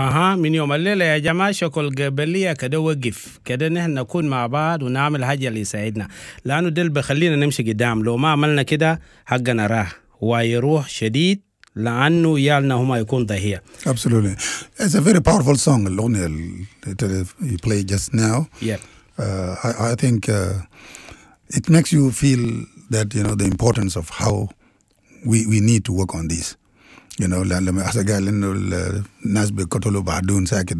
اها من يوم الليله يا جماعه شكل قبليه كده وقف كده نحن نكون مع بعض ونعمل حاجه اللي يساعدنا لانه ده اللي بخلينا نمشي قدام لو ما عملنا كده حقنا راح ويروح شديد لانه يالنا هما يكون ضحيه. Absolutely. It's a very powerful song الأغنية that you played just now. Yeah. I think it makes you feel that the importance of how we need to work on this. لما قال إنه الناس بيقتلوا بعدون ساكت.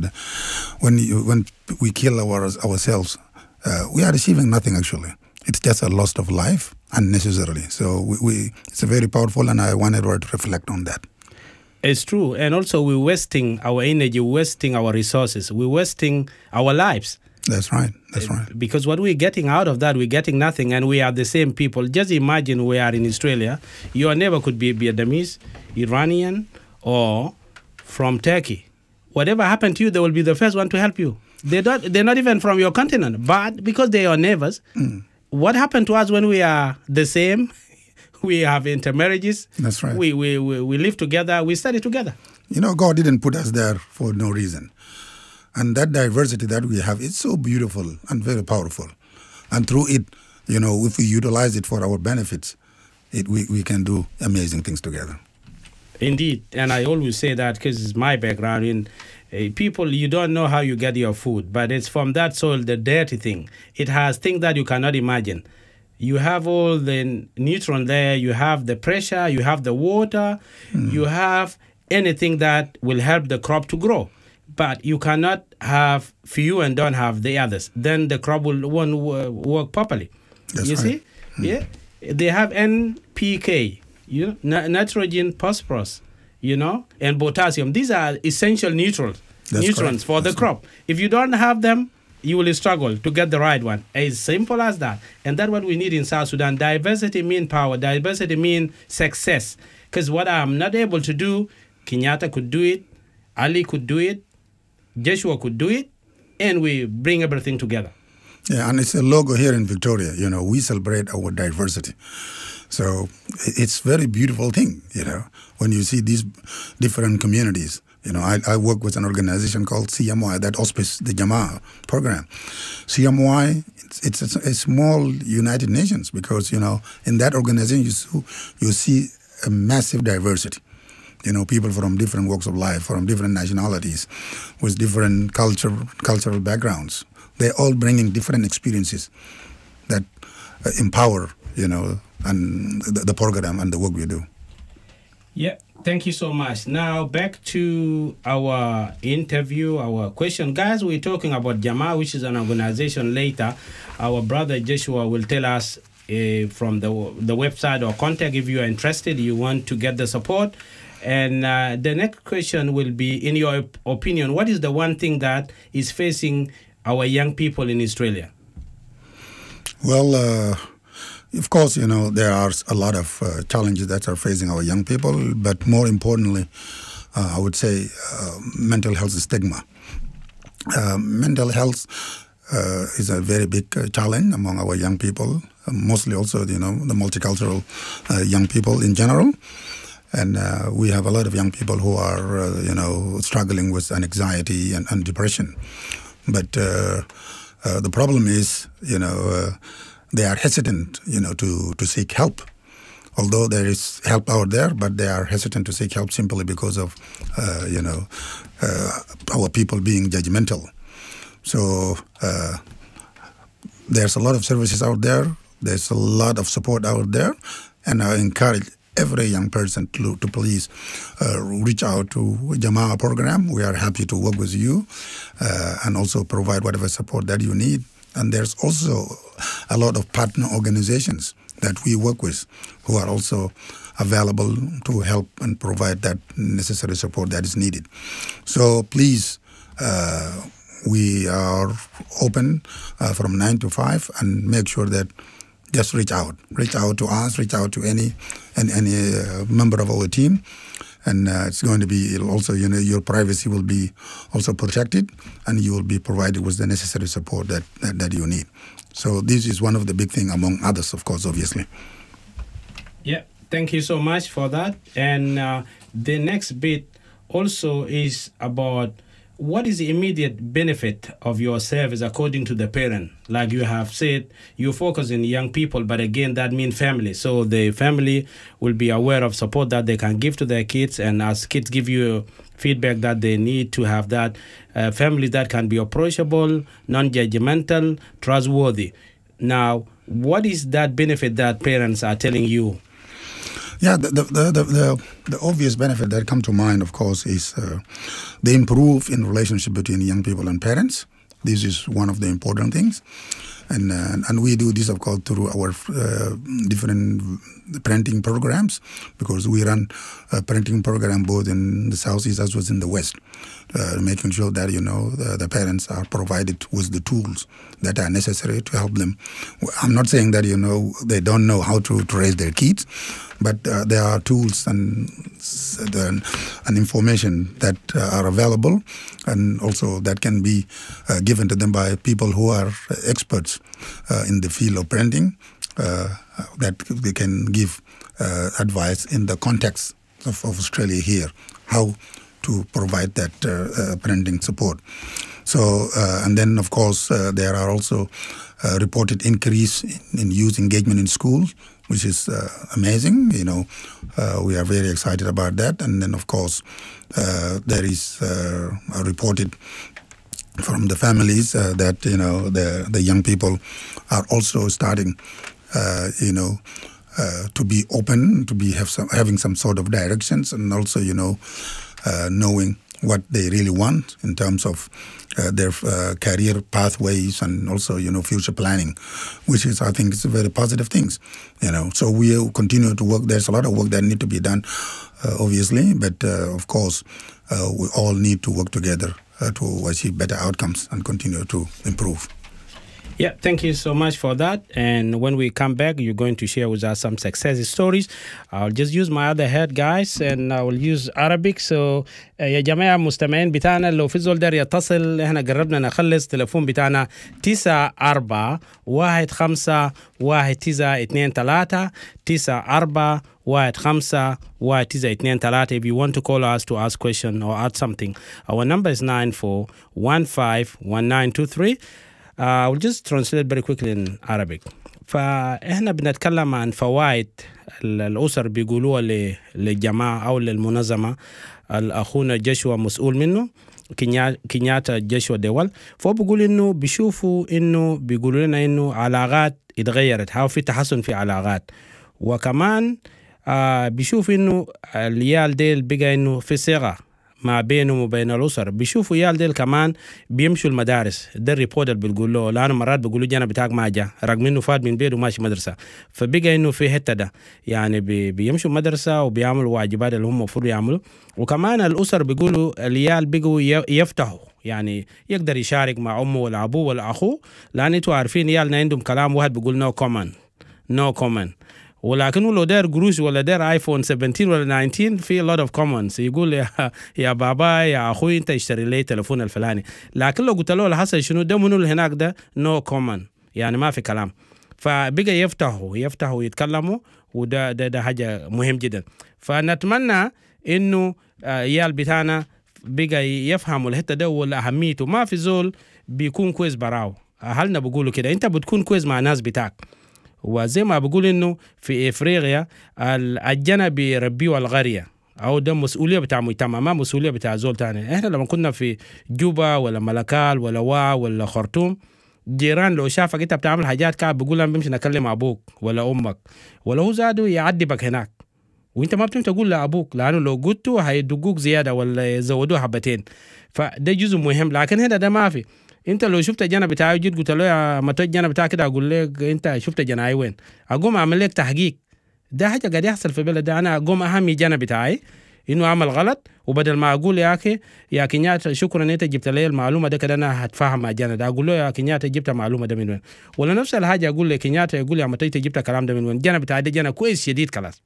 When we kill ourselves, we are achieving nothing actually. It's just a loss of life unnecessarily. So it's very powerful, and I wanted her to reflect on that. It's true, and also we're wasting our energy, wasting our resources, we're wasting our lives. That's right. That's right. Because what we're getting out of that, we're getting nothing, and we are the same people. Just imagine we are in Australia. Your neighbor could be Vietnamese, Iranian, or from Turkey. Whatever happened to you, they will be the first one to help you. They're not even from your continent, but because they are neighbors, what happened to us when we are the same? We have intermarriages. That's right. We live together. We study together. God didn't put us there for no reason. And that diversity that we have is so beautiful and very powerful. And through it, if we utilize it for our benefits, we can do amazing things together. Indeed. And I always say that because it's my background. In people, you don't know how you get your food, but it's from that soil, the dirty thing. It has things that you cannot imagine. You have all the nutrients there. You have the pressure. You have the water. You have anything that will help the crop to grow. But you cannot have few and don't have the others. Then the crop won't work properly. That's you right. see? Yeah. They have NPK, nitrogen, phosphorus, and potassium. These are essential nutrients for the crop. If you don't have them, you will struggle to get the right one. As simple as that. And that's what we need in South Sudan. Diversity means power. Diversity means success. Because what I'm not able to do, Kenyatta could do it, Ali could do it, Joshua could do it, and we bring everything together. Yeah, and it's a logo here in Victoria. We celebrate our diversity. So it's a very beautiful thing, when you see these different communities. I work with an organization called CMY that auspices the Jamaa program. CMY, it's a small United Nations because, in that organization you see a massive diversity. People from different walks of life, from different nationalities, with different cultural backgrounds. They're all bringing different experiences that empower, and the program and the work we do. Yeah, thank you so much. Now back to our interview, our question. Guys, we're talking about Jamaa, which is an organization later. Our brother Joshua will tell us from the website or contact if you are interested, you want to get the support. And the next question will be, in your opinion, what is the one thing that is facing our young people in Australia? Well, of course, there are a lot of challenges that are facing our young people, but more importantly, I would say mental health stigma. Mental health is a very big challenge among our young people, mostly also, the multicultural young people in general. And we have a lot of young people who are, struggling with anxiety and depression. But the problem is, they are hesitant, to seek help. Although there is help out there, but they are hesitant to seek help simply because of, our people being judgmental. So there's a lot of services out there. There's a lot of support out there. And I encourage every young person to please reach out to Jamaa program. We are happy to work with you and also provide whatever support that you need. And there's also a lot of partner organizations that we work with who are also available to help and provide that necessary support that is needed. So please, we are open from 9 to 5 and make sure that just reach out to us, reach out to any member of our team, and it's going to be also, your privacy will be also protected, and you will be provided with the necessary support that you need. So this is one of the big things among others, of course, obviously. Yeah, thank you so much for that. And the next bit also is about what is the immediate benefit of your service according to the parent? Like you have said, you focus on young people, but again, that means family. So the family will be aware of support that they can give to their kids, and as kids give you feedback that they need to have that family that can be approachable, non-judgmental, trustworthy. Now, what is that benefit that parents are telling you? Yeah, the obvious benefit that come to mind, of course, is the improve in relationship between young people and parents. This is one of the important things. And we do this, of course, through our different parenting programs, because we run a parenting program both in the Southeast as well as in the West, making sure that, the parents are provided with the tools that are necessary to help them. I'm not saying that, they don't know how to raise their kids, but there are tools and information that are available, and also that can be given to them by people who are experts in the field of parenting, that they can give advice in the context of Australia here, how to provide that parenting support. So, and then, of course, there are also reported increase in youth engagement in school, which is amazing. We are very excited about that. And then, of course, there is reported from the families that, the young people are also starting, to be open, to be having some sort of directions, and also, knowing what they really want in terms of their career pathways, and also, future planning, which is, I think, it's a very positive things. So we will continue to work. There's a lot of work that need to be done, obviously, but of course, we all need to work together to achieve better outcomes and continue to improve. Yeah, thank you so much for that. And when we come back, you're going to share with us some success stories. I'll just use my other head, guys, and I will use Arabic. So يا جماعة مستمعين بتاعنا، لو في زول دار يتصل، احنا قربنا نخلص. تلفون بتاعنا 94-15-1923 94-15-1923. If you want to call us to ask question or add something, our number is 94-15-1923. I'll just translate very quickly in Arabic. فإحنا بنتكلم عن فوائد الأسر بيقولوها للجماعة أو للمنظمة. الأخونا جشوى مسؤول منه، كينياتا جشوى دول، فبقول إنه بيشوفوا إنه بيقولوا لنا إنه علاقات اتغيرت، أو في تحسن في علاقات، وكمان بيشوف إنه اليال ديل بقى إنه في صغة ما بينهم وبين الأسر. بيشوفوا يال ديل كمان بيمشوا المدارس. ده الريبورت اللي بيقول له، لأنه مرات بيقولوا جانا بتاعك ما جا، رغم إنه فات من بيته وماشي مدرسة. فبقى إنه في حتة ده يعني بيمشوا مدرسة وبيعملوا واجبات اللي هم المفروض يعملوا. وكمان الأسر بيقولوا اليال بقوا يفتحوا، يعني يقدر يشارك مع أمه ولا أبوه ولا أخوه، لأن أنتوا عارفين يالنا عندهم كلام واحد بيقول no comment. ولكنه لو داير قروش ولا داير ايفون 17 ولا 19 في lot of comments. يقول يا بابا يا اخوي انت اشتري لي تليفون الفلاني، لكن لو قلت له الحصل شنو ده منو اللي هناك ده no comment، يعني ما في كلام. فبقى يفتحوا ويتكلموا، وده حاجه مهم جدا. فنتمنى انه يال بتاعنا بقى يفهموا الحته ده ولا اهميته. ما في زول بيكون كويس براو، اهلنا بيقولوا كده، انت بتكون كويس مع الناس بتاعك. وزي ما بقول إنه في إفريقيا الجنة بيربيوا الغرية، أو ده مسؤولية بتاع مجتمع، ما مسؤولية بتاع زول تاني. إحنا لما كنا في جوبا ولا ملكال ولا ولا خرطوم، جيران لو شافك أنت بتعمل حاجات كعب بيقول لهم بمشي نكلم أبوك ولا أمك، ولا هو زادوا يعذبك هناك، وأنت ما بتمشي تقول لأبوك، لأنه لو قلتوا هيدقوك زيادة ولا يزودوه حبتين. فده جزء مهم، لكن هنا ده ما في. انت لو شفت الجنة بتاعي جيت قلت له يا متى الجنة بتاعك كده، اقول لك انت شفت جناي وين، اقوم اعمل لك تحقيق. ده حاجه قاعد يحصل في البلد ده. انا اقوم اهم الجنة بتاعي انه عمل غلط، وبدل ما اقول يا اخي يا كينياتا شكرا انت جبت لي المعلومه ده كده انا هتفاهم مع الجنة ده، اقول له يا كينياتا جبت المعلومه ده من وين. ولا نفس الحاجه اقول لك كينياتا يقول يا متى جبت الكلام ده من وين. الجنة بتاعي ده جنة كويس شديد خلاص،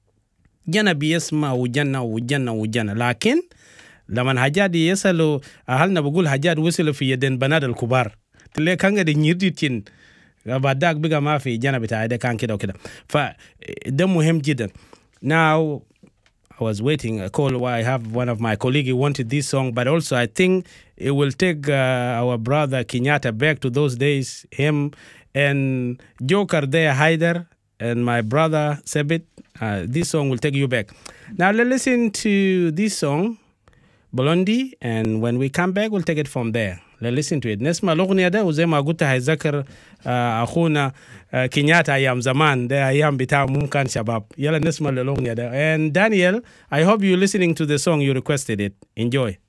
جنة بيسمع وجنة. لكن لما حاجات يسألوا أهلنا بقول حاجات وصلوا في يدين بنات الكبار، تلاقي كان قاعد ينيرتين بعد ذاك بقى ما في جنة بتاعي ده كان كده وكده. فده مهم جدا. Now I was waiting a call where I have one of my colleagues who wanted this song, but also I think it will take our brother Kenyatta back to those days, him and Joker there, Haider, and my brother Sebit. This song will take you back. Now let's listen to this song, Blondie, and when we come back, we'll take it from there. Let's listen to it. نسمع الأغنية ده وزي ما قلت هيذكر أخونا كينياتا أيام زمان ده أيام بتاع ممكن شباب. يلا نسمع الأغنية ده. And Daniel, I hope you're listening to the song you requested it. Enjoy.